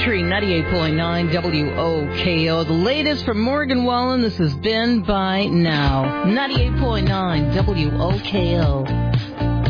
Country 98.9 WOKO. The latest from Morgan Wallen. This has been By Now. 98.9 WOKO.